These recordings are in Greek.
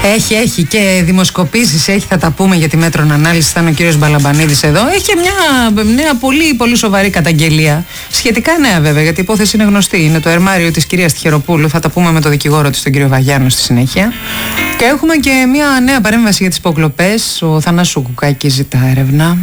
Έχει και δημοσκοπήσεις, έχει, θα τα πούμε για τη μέτρων ανάλυση. Ήταν ο κύριος Μπαλαμπανίδης εδώ. Έχει και μια πολύ πολύ σοβαρή καταγγελία. Σχετικά νέα βέβαια, γιατί η υπόθεση είναι γνωστή. Είναι το ερμάριο της κυρίας Τυχεροπούλου. Θα τα πούμε με τον δικηγόρο της, τον κύριο Βαγιάννο, στη συνέχεια. Και έχουμε και μια νέα παρέμβαση για τις υποκλοπές. Ο Θανάσου Κουκάκης ζητά έρευνα.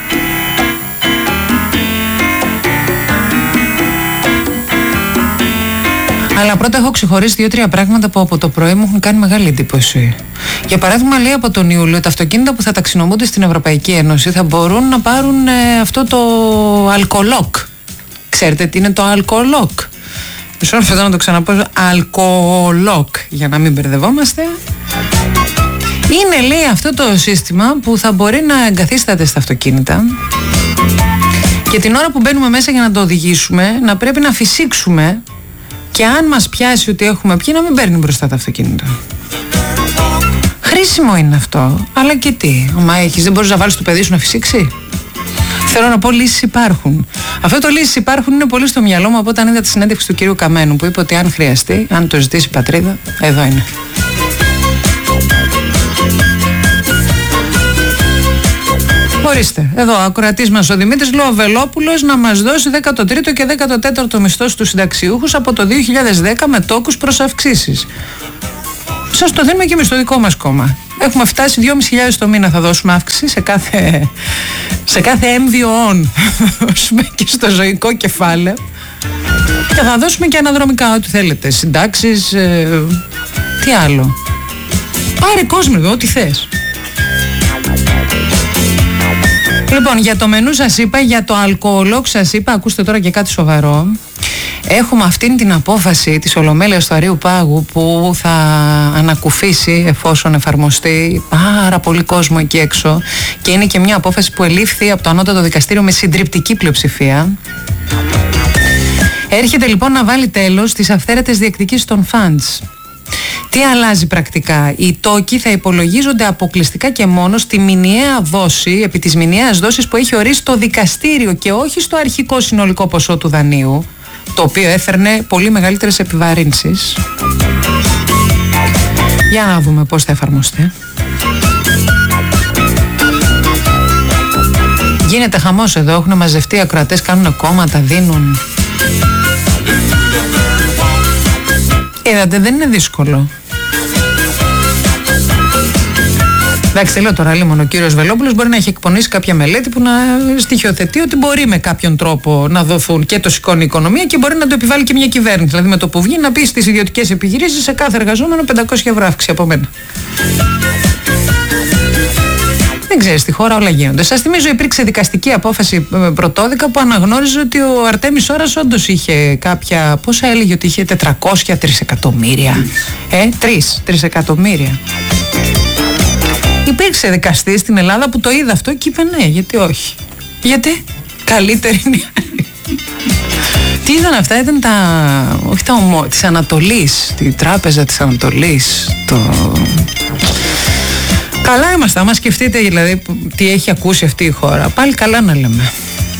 Αλλά πρώτα έχω ξεχωρίσει 2-3 πράγματα που από το πρωί μου έχουν κάνει μεγάλη εντύπωση. Για παράδειγμα, λέει από τον Ιούλιο τα αυτοκίνητα που θα ταξινομούνται στην Ευρωπαϊκή Ένωση θα μπορούν να πάρουν αυτό το αλκοολόκ. Ξέρετε τι είναι το αλκοολόκ? Μισό λεπτό να το ξαναπώ. Αλκοολόκ, για να μην μπερδευόμαστε. Είναι, λέει, αυτό το σύστημα που θα μπορεί να εγκαθίσταται στα αυτοκίνητα και την ώρα που μπαίνουμε μέσα για να το οδηγήσουμε να πρέπει να φυσήξουμε. Και αν μας πιάσει ότι έχουμε πιει, να μην παίρνει μπροστά το αυτοκίνητο. Χρήσιμο είναι αυτό, αλλά και τι? Άμα έχεις, δεν μπορείς να βάλεις το παιδί σου να φυσήξει? Θέλω να πω, λύσεις υπάρχουν. Αυτό το λύσεις υπάρχουν είναι πολύ στο μυαλό μου από όταν είδα τη συνέντευξη του κυρίου Καμένου, που είπε ότι αν χρειαστεί, αν το ζητήσει η πατρίδα, εδώ είναι. Ορίστε, εδώ ο ακροατής μας ο Δημήτρης Λοβελόπουλος να μας δώσει 13ο και 14ο μισθό στους συνταξιούχους από το 2010 με τόκους προς αυξήσεις. Σας το δίνουμε και εμείς στο δικό μας κόμμα. Έχουμε φτάσει 2.500 το μήνα, θα δώσουμε αύξηση σε κάθε έμβιο όν. Θα δώσουμε και στο ζωικό κεφάλαιο. Και θα δώσουμε και αναδρομικά ό,τι θέλετε. Συντάξεις, τι άλλο. Πάρε κόσμο, ό,τι θες. Λοιπόν, για το μενού σας είπα, για το αλκοολόκ σας είπα, ακούστε τώρα και κάτι σοβαρό. Έχουμε αυτήν την απόφαση της Ολομέλειας του Αρείου Πάγου που θα ανακουφίσει εφόσον εφαρμοστεί πάρα πολύ κόσμο εκεί έξω, και είναι και μια απόφαση που ελήφθη από το Ανώτατο Δικαστήριο με συντριπτική πλειοψηφία. Έρχεται λοιπόν να βάλει τέλος στις αυθαίρετες διεκδικήσεις των φαντς. Τι αλλάζει πρακτικά? Οι τόκοι θα υπολογίζονται αποκλειστικά και μόνο στη μηνιαία δόση, επί της μηνιαίας δόσης που έχει ορίσει το δικαστήριο και όχι στο αρχικό συνολικό ποσό του δανείου, το οποίο έφερνε πολύ μεγαλύτερες επιβαρύνσεις. Για να δούμε πώς θα εφαρμοστεί. Γίνεται χαμός εδώ, έχουν μαζευτεί ακροατές, κάνουν κόμματα, δίνουν. Είδατε, δεν είναι δύσκολο. Εντάξει, λέω τώρα λίγο, ο κύριος Βελόπουλος μπορεί να έχει εκπονήσει κάποια μελέτη που να στοιχειοθετεί ότι μπορεί με κάποιον τρόπο να δοθούν, και το σηκώνει η οικονομία και μπορεί να το επιβάλλει και μια κυβέρνηση. Δηλαδή με το που βγει να πει στις ιδιωτικές επιχειρήσεις σε κάθε εργαζόμενο 500 ευρώ αύξηση από μένα. Δεν ξέρεις, στη χώρα όλα γίνονται. Σας θυμίζω, υπήρξε δικαστική απόφαση πρωτόδικα που αναγνώριζε ότι ο Αρτέμις Ώρας όντως είχε κάποια. Πόσα έλεγε ότι είχε? 400 τρισεκατομμύρια. 3 εκατομμύρια. Υπήρξε δικαστής στην Ελλάδα που το είδε αυτό και είπε ναι, γιατί όχι. Γιατί καλύτερη είναι. Τι ήταν αυτά? Ήταν όχι της Ανατολής, τη Τράπεζα της Ανατολής, Καλά είμαστε, άμα σκεφτείτε δηλαδή τι έχει ακούσει αυτή η χώρα. Πάλι καλά να λέμε.